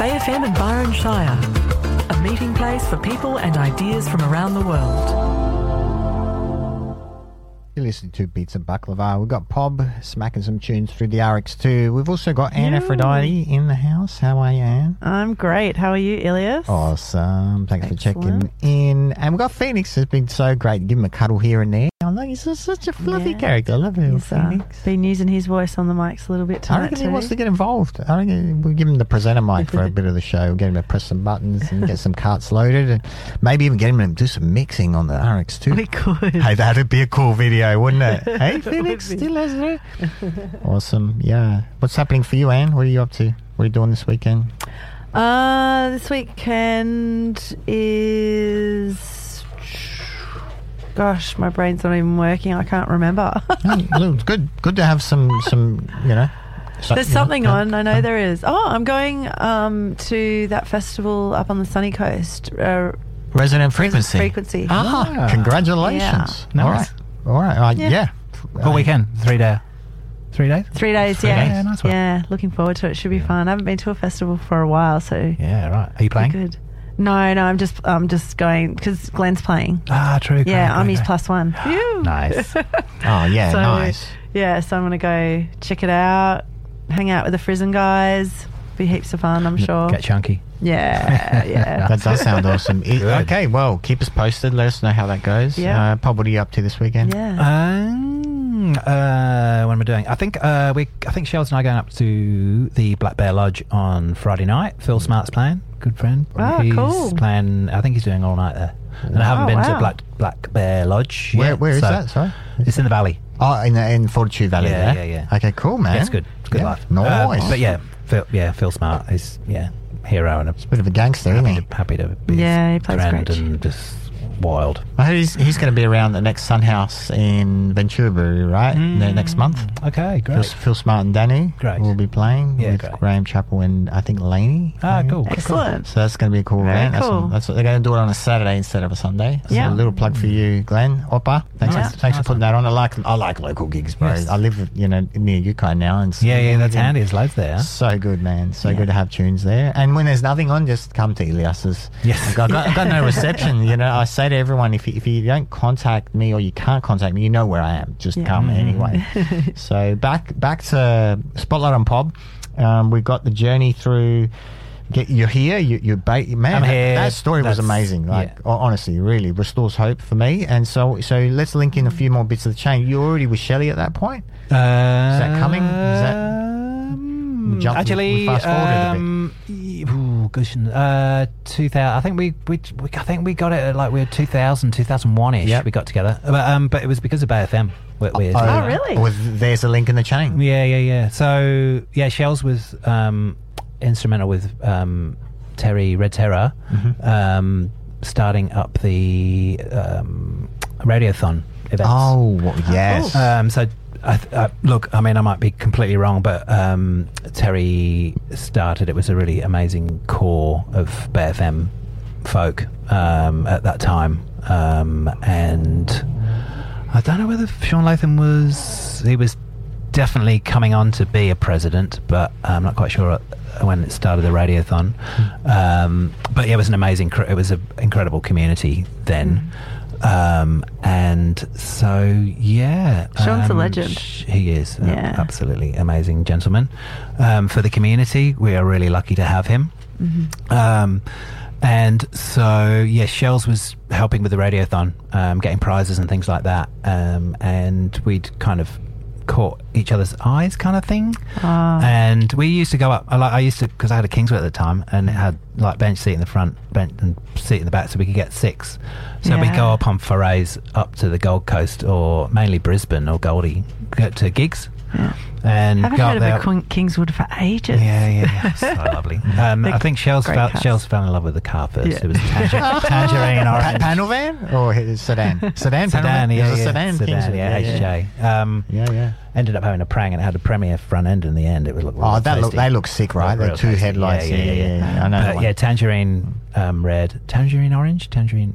Bay FM and Byron Shire, a meeting place for people and ideas from around the world. You're listening to Beats and Baklava. We've got Pob smacking some tunes through the RX2. We've also got Anne Aphrodite in the house. How are you, Anne? I'm great. How are you, Ilias? Awesome. Thanks for checking in. And we've got Phoenix. Has been so great. Give him a cuddle here and there. I know he's such a fluffy character. I love him, Phoenix. Been using his voice on the mics a little bit tonight. I reckon he wants to get involved. I reckon we'll give him the presenter mic for a bit of the show. We'll get him to press some buttons and get some carts loaded, and maybe even get him to do some mixing on the RX2. We could. Hey, that'd be a cool video, wouldn't it? Hey, Phoenix still has it. Awesome. Yeah. What's happening for you, Anne? What are you up to? What are you doing this weekend? This weekend is... Gosh, my brain's not even working. I can't remember. It's good to have some There's something on. I know there is. Oh, I'm going to that festival up on the sunny coast. Resident Frequency. Congratulations. Yeah. Nice. All right. Yeah. What weekend? 3 days? 3 days? 3 days, Yeah, nice one. Yeah, looking forward to it. Should be fun. I haven't been to a festival for a while, so... Yeah, right. Are you playing? Good. No, I'm just going because Glenn's playing. Ah, true. Yeah, I'm his +1. Phew. Nice. Oh, yeah, nice. Yeah, so I'm going to go check it out, hang out with the Frizen guys. Be heaps of fun, I'm sure. Get chunky. Yeah. That does sound awesome. Okay, well, keep us posted. Let us know how that goes. Yeah. Pop, what are you up to this weekend? Yeah. What am I doing? I think Shells and I are going up to the Black Bear Lodge on Friday night. Phil Smart's playing. Good friend. Oh, he's cool. playing. I think he's doing all night there. And I haven't been to Black Bear Lodge yet. Where is that? Sorry, it's in the valley. Oh, in Fortitude Valley. Yeah. Okay, cool, man. Yeah, it's good. It's good life. Nice. But Phil Smart is hero and a bit of a gangster, isn't he? Happy to be he plays friend great. and just wild. I heard he's going to be around the next Sunhouse in Ventura, right? Next month. Okay, great. Phil Smart and Danny will be playing with great. Graham Chappell and I think Laney. Cool. Excellent. So that's going to be a cool Very event. cool. That's what they're going to do it on a Saturday instead of a Sunday. So a little plug for you, Glenn. Oppa, thanks for putting that on. I like local gigs, bro. Yes. I live near Yukon now, and so that's handy. There's loads there. So good, man. So good to have tunes there. And when there's nothing on, just come to Ilias's. Yes. I've got no reception. I say to everyone, if you don't contact me or you can't contact me, you know where I am. Just come anyway. So back to Spotlight on Pob. We've got the journey through. You're here. You're man. I'm here. That story was amazing. Honestly, really restores hope for me. And so let's link in a few more bits of the chain. You already with Shelley at that point. Is that coming? Is that? Actually, we fast forwarded a bit. 2000. I think we got it at we were 2000, 2001ish. Yep. We got together, but it was because of Bay FM. Oh, really? There's a link in the chain. Yeah. So Shells was instrumental with Terry Red Terror, starting up the Radiothon events. Oh, yes. So. Look, I mean, I might be completely wrong, but Terry started. It was a really amazing core of Bay FM folk at that time, and I don't know whether Sean Latham was. He was definitely coming on to be a president, but I'm not quite sure when it started the Radiothon. But it was an amazing. It was an incredible community then. And so Sean's a legend. He is absolutely amazing gentleman. For the community, we are really lucky to have him. And so Shells was helping with the Radiothon, getting prizes and things like that, and we'd kind of caught each other's eyes kind of thing. And we used to go up, I used to, because I had a Kingswood at the time, and it had bench seat in the front, bench and seat in the back, so we could get 6. So we'd go up on forays up to the Gold Coast, or mainly Brisbane or Goldie, get to gigs. And haven't heard of a Kingswood for ages. Yeah. So lovely. I think Shells fell in love with the car first. It was tangerine orange. Panel van or sedan? Sedan. Sedan. Yeah, sedan. HJ. Ended up having a Prang, and it had a Premier front end in the end. It was they look sick, right? The 2 headlights. Yeah. I know. But tangerine red, tangerine orange.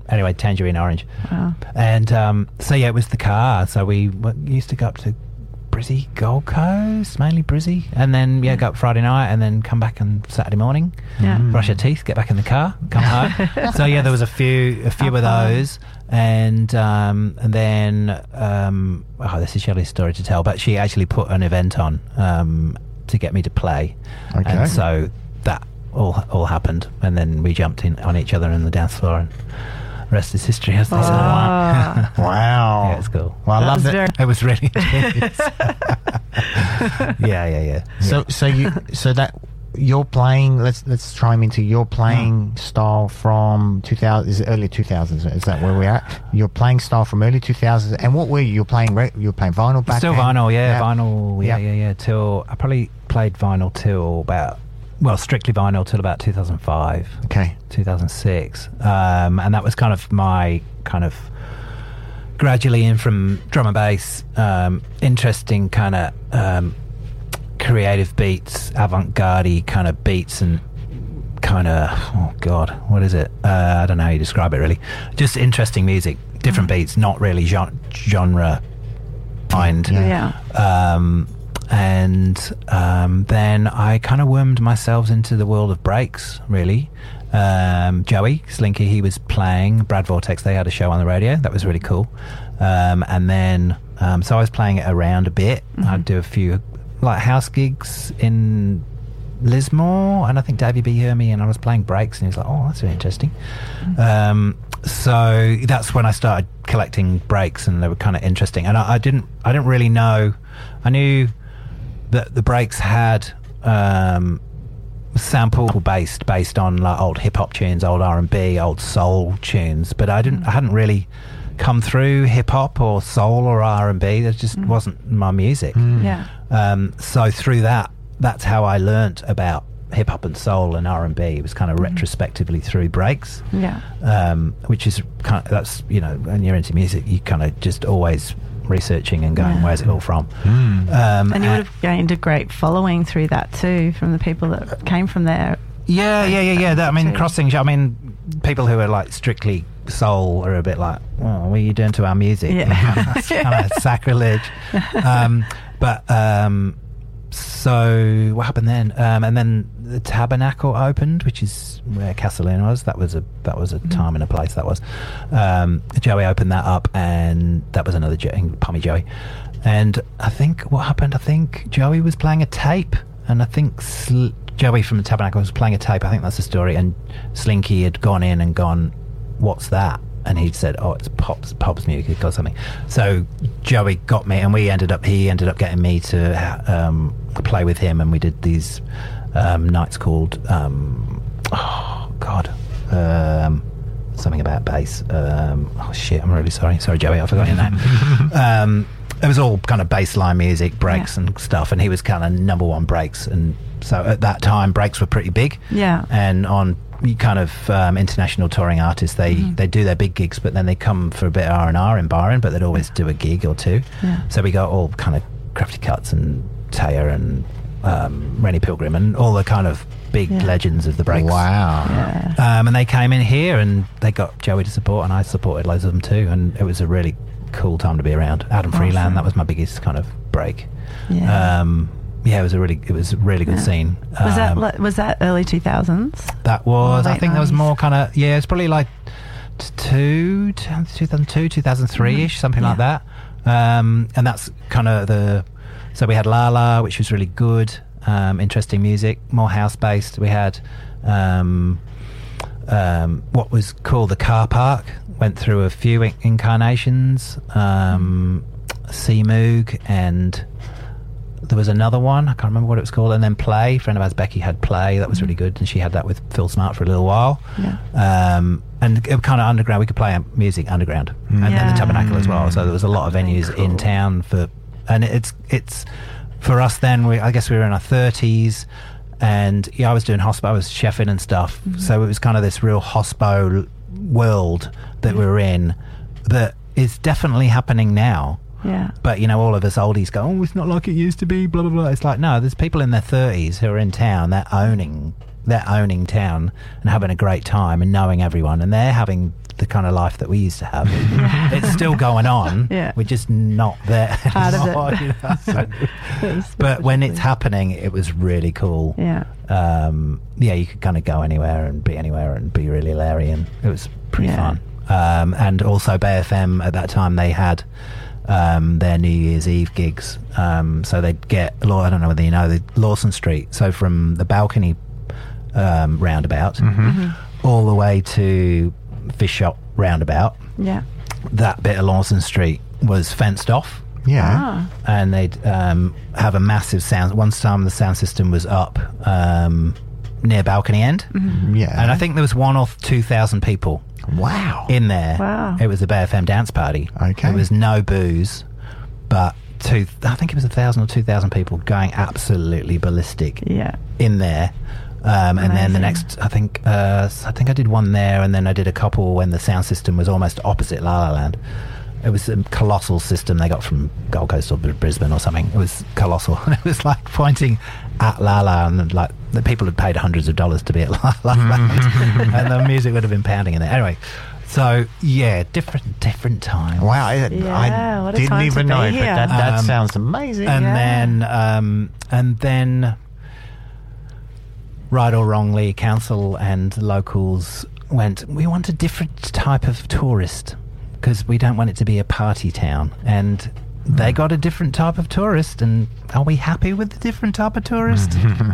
Wow. And so it was the car. So we used to go up to Brizzy, Gold Coast, mainly Brizzy, and then go up Friday night, and then come back on Saturday morning, brush your teeth, get back in the car, come home. So there was a few of those, and then this is Shelley's story to tell, but she actually put an event on to get me to play, and so that all happened, and then we jumped in on each other in the dance floor, and the rest is history, as they say. Wow. Yeah, it's cool. Well, I love that. It was really intense. Yeah. So that you're playing. Let's chime into your playing style from 2000. Is it early 2000s? Is that where we're at? Your playing style from early 2000s. And what were you? You're playing vinyl back Still then? vinyl, vinyl. Yeah. Till I probably played vinyl till about. Well, strictly vinyl till about 2005. Okay. 2006. And that was kind of my gradually in from drum and bass, interesting kind of creative beats, avant-garde kind of beats, and kind of, oh God, what is it? I don't know how you describe it really. Just interesting music, different beats, not really genre mind. And then I kind of wormed myself into the world of breaks, really. Joey Slinky, he was playing Brad Vortex. They had a show on the radio. That was really cool. And then, so I was playing it around a bit. I'd do a few like house gigs in Lismore, and I think Davey B heard me, and I was playing breaks, and he was like, "Oh, that's really interesting." So that's when I started collecting breaks, and they were kind of interesting. And I didn't really know. I knew that the breaks had sample based on like old hip hop tunes, old R&B, old soul tunes, but I hadn't really come through hip hop or soul or R&B. That just wasn't my music. So through that's how I learnt about hip hop and soul and R&B. It was kind of retrospectively through breaks. Which is kind of, that's, when you're into music, you kind of just always researching and going, where's it all from? And you would have gained a great following through that too, from the people that came from there. Crossing. People who are like strictly soul are a bit like, oh, what are you doing to our music? It's kind of sacrilege. So what happened then? And then the Tabernacle opened, which is where Castellan was. That was a time and a place. That was Joey opened that up, and that was another Pommy Joey. And I think what happened? I think Joey was playing a tape, and I think Joey from the Tabernacle was playing a tape. I think that's the story. And Slinky had gone in and gone, "What's that?" And he said, "Oh, it's Pop's music or something." So Joey got me, and he ended up getting me to play with him, and we did these nights called something about bass. Oh shit, I'm really sorry, Joey, I forgot your name. It was all kind of bassline music, breaks and stuff, and he was kind of number one breaks, and so at that time breaks were pretty big. And on kind of international touring artists, they do their big gigs, but then they come for a bit of R&R in Byron, but they'd always do a gig or two. So we got all kind of Crafty Cuts and Taya and Rennie Pilgrim and all the kind of big legends of the breaks. Wow. And they came in here, and they got Joey to support, and I supported loads of them too, and it was a really cool time to be around. Adam Freeland, that was my biggest kind of break. It was a really good scene. Was that early 2000s? That was, I think that was more kind of, it's probably like 2002, 2003-ish, something like that. And that's kind of so we had Lala, which was really good, interesting music, more house-based. We had what was called the Car Park, went through a few incarnations, C-Moog, and there was another one, I can't remember what it was called, and then Play. A friend of ours, Becky, had Play. That was really good, and she had that with Phil Smart for a little while. And it was kind of underground. We could play music underground, and then the Tabernacle as well. So there was a lot of venues in town and it's for us then. I guess we were in our 30s, and I was doing hospo. I was chefing and stuff. So it was kind of this real hospo world that we were in that is definitely happening now. Yeah. But, all of us oldies go, oh, it's not like it used to be, blah, blah, blah. It's like, no, there's people in their 30s who are in town, they're owning town and having a great time and knowing everyone, and they're having the kind of life that we used to have. It's still going on. Yeah. We're just not there anymore. But when it's happening, it was really cool. Yeah. You could kind of go anywhere and be really Larry, and it was pretty fun. And also Bay FM at that time, they had their New Year's Eve gigs. So they'd get, I don't know whether you know, the Lawson Street. So from the balcony roundabout all the way to Fish Shop roundabout. Yeah. That bit of Lawson Street was fenced off. Yeah. And they'd have a massive sound. One time the sound system was up near balcony end. Yeah. And I think there was 1,000 or 2,000 people. Wow. In there. Wow. It was a Bay FM dance party. Okay. There was no booze, but I think it was 1,000 or 2,000 people going absolutely ballistic. Yeah. In there. And then the next, I think I did one there, and then I did a couple when the sound system was almost opposite La La Land. It was a colossal system they got from Gold Coast or Brisbane or something. It was colossal. And it was like pointing at La La, and like the people had paid hundreds of dollars to be at La La Land. And the music would have been pounding in there. Anyway, so yeah, different time. Wow. I what a didn't time even to know be it, but here. that sounds amazing. And then right or wrongly, council and locals went, we want a different type of tourist because we don't want it to be a party town. And they got a different type of tourist. And are we happy with the different type of tourist?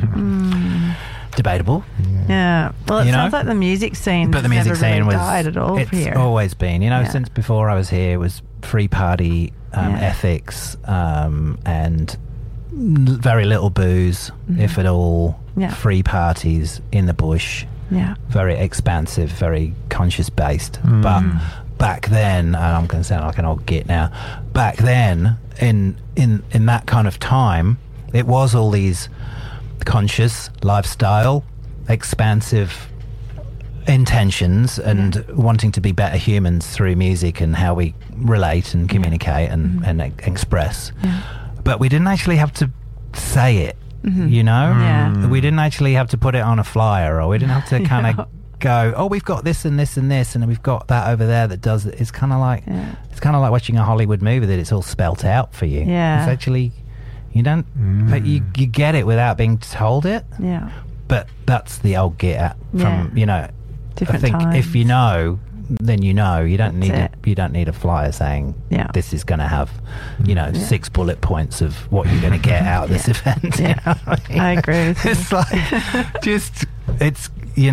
Debatable. Yeah. Well, it sounds like the music scene but the music never scene really was, died at all it's here. always been, since before I was here, it was free party ethics and very little booze, if at all. Yeah. Free parties in the bush. Yeah. Very expansive, very conscious based. But back then, and I'm going to sound like an old git now, back then in that kind of time, it was all these conscious lifestyle, expansive intentions and wanting to be better humans through music and how we relate and communicate and express. But we didn't actually have to say it. Yeah. We didn't actually have to put it on a flyer, or we didn't have to kind of go, oh, we've got this and this and this, and then we've got that over there that does it. It's kind of like watching a Hollywood movie that it's all spelt out for you. Yeah. It's actually, you don't, but you get it without being told it. Yeah. But that's the old get at from different I think times. if you know, then you know. You don't need a flyer saying this is going to have 6 bullet points of what you're going to get out of this event. You know what I mean? I agree with you. It's like it's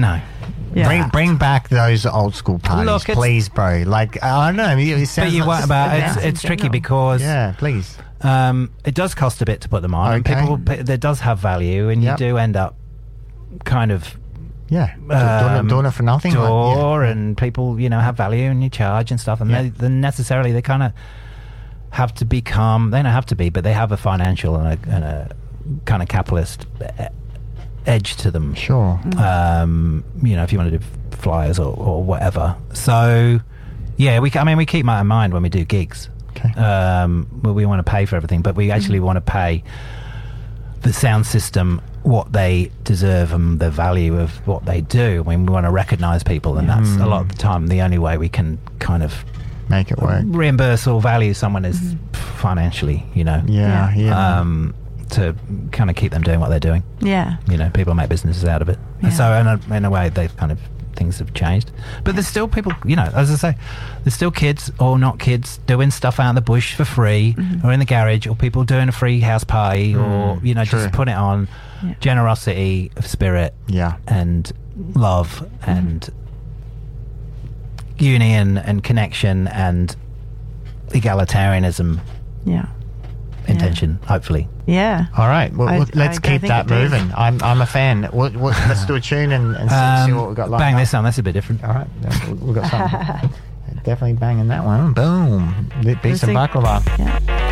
Bring back those old school parties, Look, please, bro. Like, I don't know. It sounds but you like what about it's tricky because please. It does cost a bit to put them on. Okay. And people, there does have value, and you do end up kind of doing it for nothing. And people, have value, and you charge and stuff, and they kind of have to become. They don't have to be, but they have a financial and a kind of capitalist edge to them. Sure. If you want to do flyers or whatever. So, we keep that in mind when we do gigs. Okay. We want to pay for everything, but we actually want to pay the sound system what they deserve and the value of what they do. We want to recognise people, and that's a lot of the time the only way we can kind of make it work. Reimburse or value someone is financially, to kind of keep them doing what they're doing. Yeah. People make businesses out of it. Yeah. So in a way, they've kind of things have changed, but there's still people, as I say, there's still kids or not kids doing stuff out in the bush for free or in the garage, or people doing a free house party or just put it on. Generosity of spirit and love and union and connection and egalitarianism intention, hopefully. All right, well, let's keep that moving. I'm a fan. Let's do a tune and see what we've got. Bang this on. That's a bit different. All right, we've got something. Definitely banging that one. Boom. Beat some baklava.